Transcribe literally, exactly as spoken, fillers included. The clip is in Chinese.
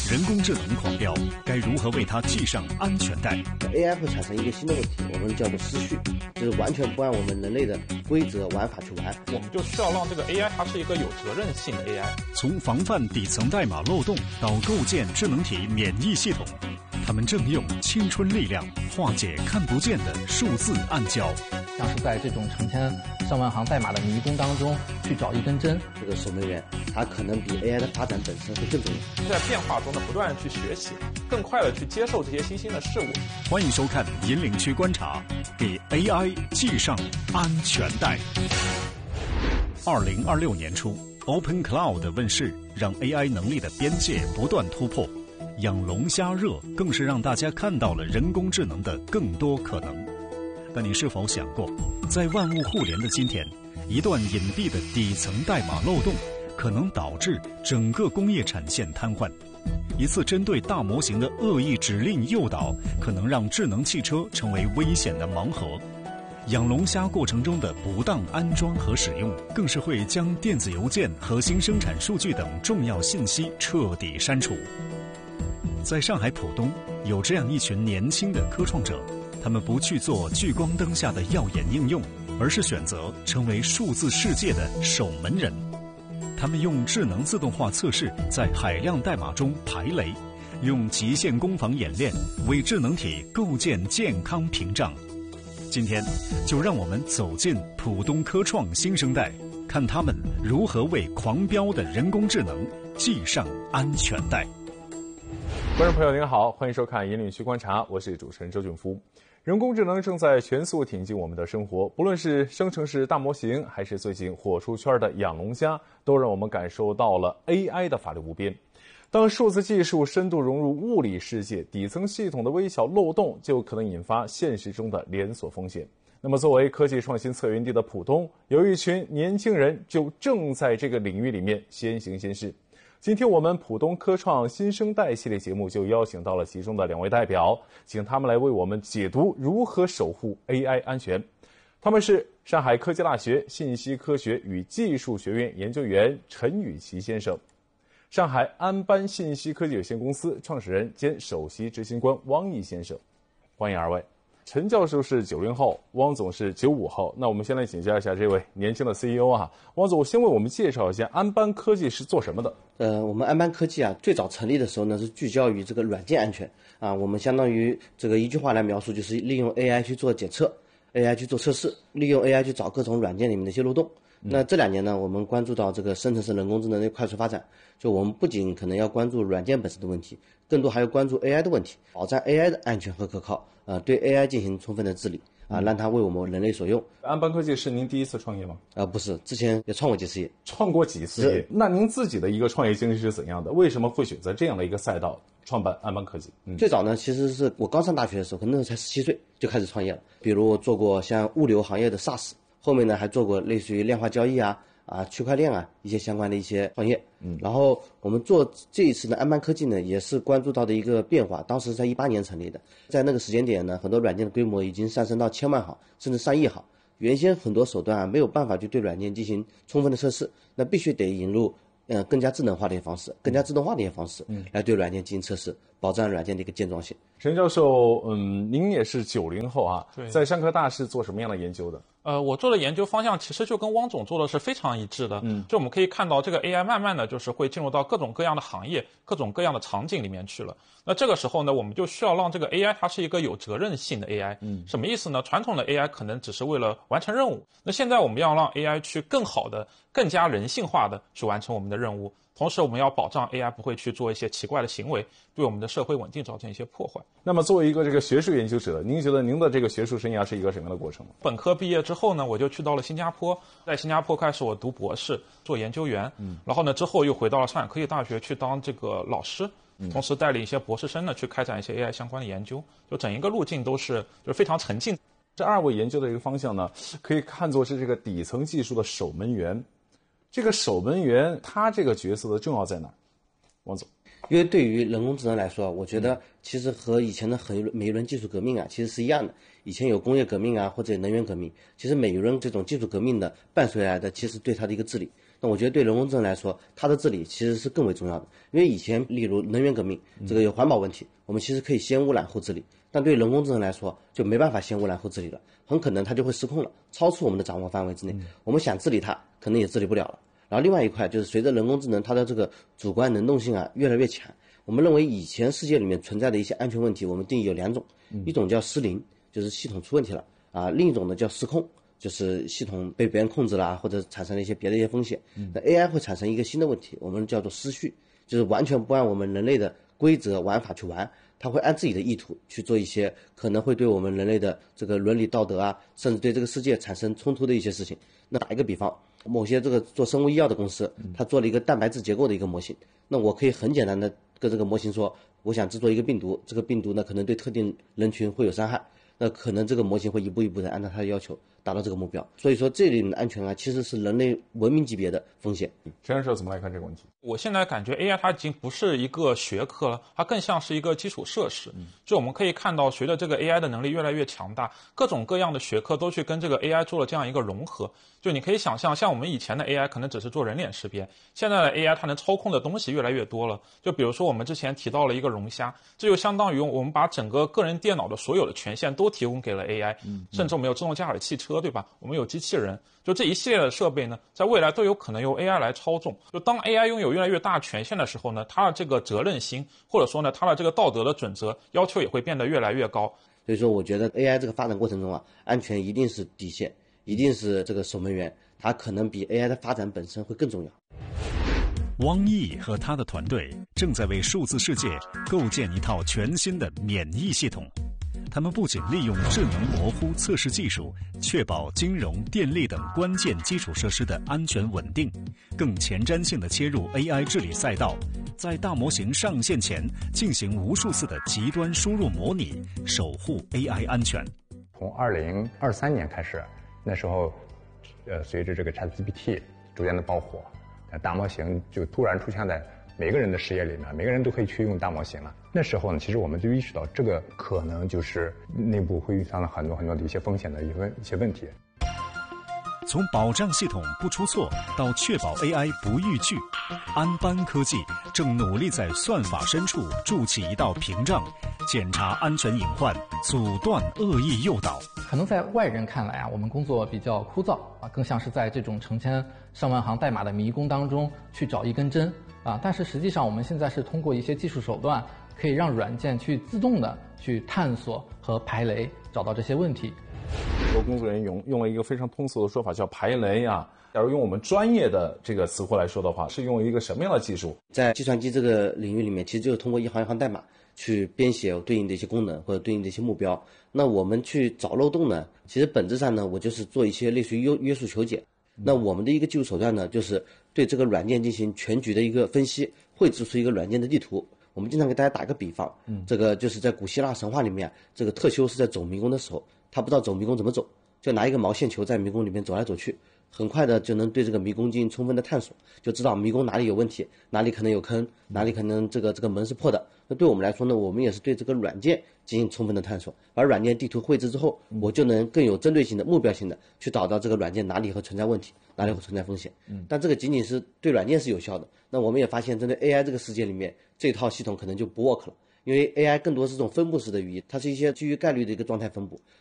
人工智能狂飙，该如何为它系上安全带 ？A I 会产生一个新的问题，我们叫做失序，就是完全不按我们人类的规则玩法去玩。 我们就需要让这个 A I 它是一个有责任性的 A I。 从防范底层代码漏洞到构建智能体免疫系统，他们正用青春力量化解看不见的数字暗礁。 像是在这种成千上万行代码的迷宫当中去找一根针， 这个守门员它可能比 A I 的发展本身会更重要。 在变化中呢，不断去学习，更快的去接受这些新兴的事物。 欢迎收看《引领区观察》，给 A I 系上安全带。二零二六年初 ，Open Cloud 问世，让 A I 能力的边界不断突破。养龙虾热更是让大家看到了人工智能的更多可能。但你是否想过，在万物互联的今天，一段隐蔽的底层代码漏洞可能导致整个工业产线瘫痪？一次针对大模型的恶意指令诱导，可能让智能汽车成为危险的盲盒。养龙虾过程中的不当安装和使用，更是会将电子邮件、核心生产数据等重要信息彻底删除。在上海浦东，有这样一群年轻的科创者，他们不去做聚光灯下的耀眼应用，而是选择成为数字世界的守门人。他们用智能自动化测试在海量代码中排雷，用极限攻防演练为智能体构建健康屏障。今天就让我们走进浦东科创新生代，看他们如何为狂飙的人工智能系上安全带。 观众朋友您好，欢迎收看引领区观察，我是主持人周俊夫。人工智能正在全速挺进我们的生活，不论是生成式大模型，还是最近火出圈的养龙虾，都让我们感受到了 A I 的法律无边。当数字技术深度融入物理世界，底层系统的微小漏洞就可能引发现实中的连锁风险。那么作为科技创新策源地的浦东，有一群年轻人就正在这个领域里面先行先试。今天我们浦东科创新生代系列节目就邀请到了其中的两位代表，请他们来为我们解读如何守护 A I 安全。他们是上海科技大学信息科学与技术学院研究员陈宇奇先生，上海安邦信息科技有限公司创始人兼首席执行官汪毅先生。欢迎二位。陈教授是九零后，汪总是九五后。那我们先来请教一下这位年轻的 C E O 啊，汪总，先为我们介绍一下安邦科技是做什么的？ 呃，我们安邦科技啊，最早成立的时候呢，是聚焦于这个软件安全啊。我们相当于这个一句话来描述，就是利用 A I 去做检测 ，A I 去做测试，利用 A I 去找各种软件里面的一些漏洞。嗯、那这两年呢，我们关注到这个生成式人工智能的快速发展，就我们不仅可能要关注软件本身的问题，更多还要关注 A I 的问题，保障 A I 的安全和可靠。呃，对 A I 进行充分的治理啊，让它为我们人类所用。 安邦科技是您第一次创业吗？ 啊、呃，不是，之前也创过几次业。 创过几次业？那您自己的一个创业经历是怎样的？为什么会选择这样的一个赛道创办安邦科技？ 嗯、最早呢，其实是我刚上大学的时候，可能那时候才十七岁就开始创业了。比如我做过像物流行业的 SaaS， 后面呢还做过类似于量化交易啊。啊，区块链啊，一些相关的一些创业，嗯，然后我们做这一次的安邦科技呢，也是关注到的一个变化。当时在一八年成立的，在那个时间点呢，很多软件的规模已经上升到千万行，甚至上亿行。原先很多手段啊，没有办法去对软件进行充分的测试，那必须得引入呃更加智能化的一些方式，更加自动化的一些方式，嗯，来对软件进行测试，保障软件的一个健壮性。 陈教授，嗯，您也是九零后啊，在上科大是做什么样的研究的？ 呃，我做的研究方向其实就跟汪总做的是非常一致的。嗯，就我们可以看到，这个 A I 慢慢的就是会进入到各种各样的行业、各种各样的场景里面去了。那这个时候呢，我们就需要让这个 A I 它是一个有责任性的 A I。嗯，什么意思呢？传统的 A I 可能只是为了完成任务，那现在我们要让 A I 去更好的、更加人性化的去完成我们的任务。同时，我们要保障 A I 不会去做一些奇怪的行为，对我们的社会稳定造成一些破坏。 那么，作为一个这个学术研究者，您觉得您的这个学术生涯是一个什么样的过程？ 本科毕业之后呢，我就去到了新加坡，在新加坡开始我读博士，做研究员。嗯，然后呢，之后又回到了上海科技大学去当这个老师，同时带领一些博士生呢去开展一些 A I 相关的研究。就整一个路径都是就是非常沉浸。 这二位研究的一个方向呢，可以看作是这个底层技术的守门员。这个守门员他这个角色的重要在哪儿？汪总。 因为对于人工智能来说，我觉得其实和以前的很每一轮技术革命啊，其实是一样的。以前有工业革命啊，或者能源革命，其实每一轮这种技术革命的伴随来的，其实对它的一个治理， 那我觉得对人工智能来说，它的治理其实是更为重要的。因为以前例如能源革命，这个有环保问题，我们其实可以先污染后治理，但对人工智能来说就没办法先污染后治理了，很可能它就会失控了，超出我们的掌握范围之内，我们想治理它可能也治理不了了。然后另外一块就是随着人工智能它的这个主观能动性啊越来越强，我们认为以前世界里面存在的一些安全问题，我们定义有两种，一种叫失灵，就是系统出问题了啊，另一种呢叫失控，就是系统被别人控制了，或者产生了一些别的一些风险。那 A I 会产生一个新的问题，我们叫做失序，就是完全不按我们人类的规则玩法去玩，它会按自己的意图去做一些可能会对我们人类的这个伦理道德啊，甚至对这个世界产生冲突的一些事情。那打一个比方，某些这个做生物医药的公司，它做了一个蛋白质结构的一个模型，那我可以很简单的跟这个模型说，我想制作一个病毒，这个病毒呢可能对特定人群会有伤害，那可能这个模型会一步一步的按照它的要求达到这个目标。所以说这里的安全啊，其实是人类文明级别的风险。 陈教授怎么来看这个问题？ 我现在感觉 A I 它已经不是一个学科了，它更像是一个基础设施。就我们可以看到，随着这个 A I 的能力越来越强大，各种各样的学科都去跟这个 A I 做了这样一个融合。就你可以想象，像我们以前的 A I 可能只是做人脸识别，现在的 A I 它能操控的东西越来越多了。就比如说我们之前提到了一个龙虾，这就相当于我们把整个个人电脑的所有的权限都提供给了 A I，嗯，甚至我们有自动驾驶汽车，对吧？我们有机器人，就这一系列的设备呢，在未来都有可能由 A I 来操纵。就当 A I 拥有越来越大权限的时候呢，它的这个责任心，或者说呢，它的这个道德的准则要求也会变得越来越高。 所以说，我觉得 A I 这个发展过程中啊，安全一定是底线，一定是这个守门员，它可能比 A I 的发展本身会更重要。 汪毅和他的团队正在为数字世界构建一套全新的免疫系统。他们不仅利用智能模糊测试技术，确保金融、电力等关键基础设施的安全稳定，更前瞻性地切入 A I 治理赛道，在大模型上线前进行无数次的极端输入模拟，守护 A I 安全。 从二零二三年开始，那时候，呃，随着这个 ChatGPT 逐渐的爆火，大模型就突然出现在每个人的视野里面，每个人都可以去用大模型了。那时候呢，其实我们就意识到这个可能就是内部会遇上了很多很多的一些风险的一些一些问题。 从保障系统不出错到确保 A I 不逾矩，安邦科技正努力在算法深处筑起一道屏障，检查安全隐患，阻断恶意诱导。 可能在外人看来啊，我们工作比较枯燥啊，更像是在这种成千上万行代码的迷宫当中去找一根针啊。但是实际上，我们现在是通过一些技术手段，可以让软件去自动的去探索和排雷，找到这些问题。 很多工作人员用用了一个非常通俗的说法，叫排雷啊。假如用我们专业的这个词汇来说的话，是用一个什么样的技术？ 在计算机这个领域里面，其实就是通过一行一行代码去编写对应的一些功能或者对应的一些目标。那我们去找漏洞呢，其实本质上呢，我就是做一些类似于约约束求解。那我们的一个技术手段呢，就是对这个软件进行全局的一个分析，绘制出一个软件的地图。我们经常给大家打一个比方，嗯，这个就是在古希腊神话里面，这个特修是在走迷宫的时候，他不知道走迷宫怎么走，就拿一个毛线球在迷宫里面走来走去，很快的就能对这个迷宫进行充分的探索，就知道迷宫哪里有问题，哪里可能有坑，哪里可能这个这个门是破的。那对我们来说呢，我们也是对这个软件进行充分的探索，把软件地图绘制之后，我就能更有针对性的、目标性的去找到这个软件哪里会存在问题，哪里会存在风险。嗯，但这个仅仅是对软件是有效的。那我们也发现，针对 A I 这个世界里面，这套系统可能就不 work 了。因为 A I 更多是这种分布式的语义，它是一些基于概率的一个状态分布。